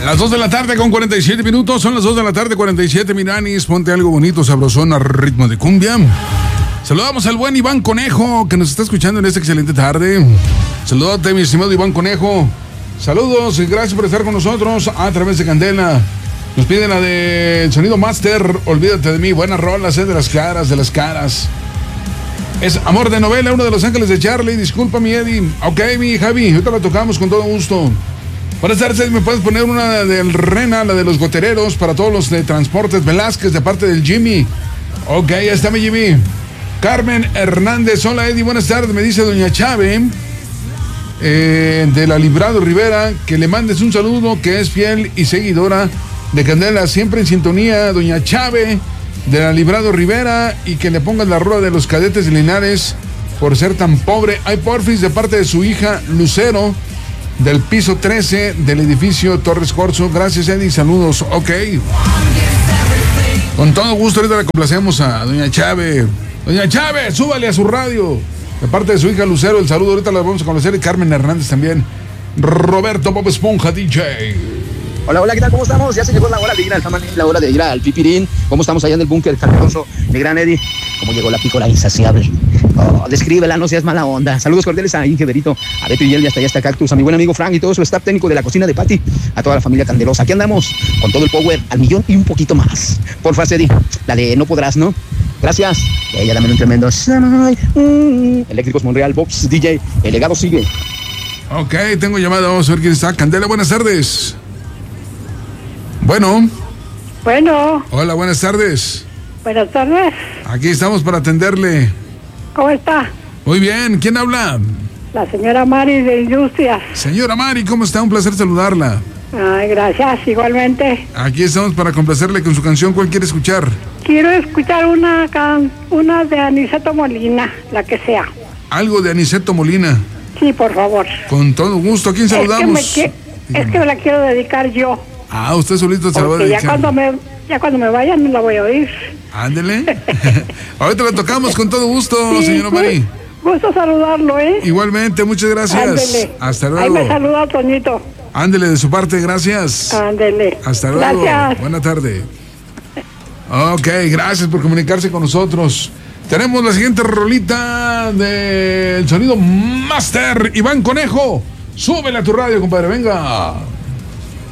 Las 2 de la tarde con 47 minutos. Son las 2 de la tarde, 47 Miranis. Ponte algo bonito, sabrosón, a ritmo de cumbia. Saludamos al buen Iván Conejo, que nos está escuchando en esta excelente tarde. Saludate, mi estimado Iván Conejo. Saludos y gracias por estar con nosotros a través de Candela. Nos piden la de Sonido Master, Olvídate de mí. Buenas rolas, de las claras, de las caras. Es Amor de Novela, uno de Los Ángeles de Charlie. Disculpa, mi Eddie. Ok, mi Javi, ahorita la tocamos con todo gusto. Buenas tardes, ¿me puedes poner una del Rena, la de los gotereros, para todos los de Transportes Velázquez, de parte del Jimmy? Ok, ya está mi Jimmy. Carmen Hernández, hola Eddie, buenas tardes, me dice doña Chávez, de la Librado Rivera, que le mandes un saludo, que es fiel y seguidora de Candela, siempre en sintonía, doña Chávez, de la Librado Rivera, y que le pongas la rueda de los Cadetes de Linares, por ser tan pobre. Hay porfis de parte de su hija Lucero, del piso 13 del edificio Torres Corso. Gracias, Eddie, saludos. Ok, con todo gusto, ahorita le complacemos a doña Chávez. Doña Chávez, súbale a su radio, de parte de su hija Lucero, el saludo. Ahorita la vamos a conocer. Y Carmen Hernández también. Roberto Bob Esponja, DJ. Hola, hola, ¿qué tal? ¿Cómo estamos? Ya se llegó la hora de ir al Jamaní, la hora de ir al Pipirín. ¿Cómo estamos allá en el búnker caluroso? Mi gran Eddie, ¿cómo llegó la pícola insaciable? Oh, descríbela, no seas mala onda. Saludos cordiales a Inge Berito, a Beto y él, y hasta allá está Cactus, a mi buen amigo Frank y todo su staff técnico de la cocina de Patty, a toda la familia Candelosa. Aquí andamos con todo el power al millón y un poquito más. Porfa, Eddie, la de No Podrás, ¿no? Gracias. Ella dame un tremendo. Eléctricos Monreal, Box, DJ, el legado sigue. Ok, tengo llamada, vamos a ver quién está. Candela, buenas tardes. Bueno. Hola, buenas tardes. Buenas tardes. Aquí estamos para atenderle. ¿Cómo está? Muy bien, ¿quién habla? La señora Mari de Industrias. Señora Mari, ¿cómo está? Un placer saludarla. Ay, gracias, igualmente. Aquí estamos para complacerle con su canción. ¿Cuál quiere escuchar? Quiero escuchar una de Aniceto Molina, la que sea. Algo de Aniceto Molina. Sí, por favor. Con todo gusto. ¿A quién saludamos? Es que me la quiero dedicar yo. Ah, usted solito se la va a dedicar. Ya cuando me vaya no la voy a oír. Ándele. Ahorita la tocamos con todo gusto, sí, señora Mari. Gusto saludarlo, ¿eh? Igualmente, muchas gracias. Ándele. Hasta luego. Ahí me saluda Toñito. Ándele, de su parte, gracias. Ándele. Hasta luego. Gracias. Buena tarde. Ok, gracias por comunicarse con nosotros. Tenemos la siguiente rolita del Sonido Master. Iván Conejo, súbele a tu radio, compadre, venga.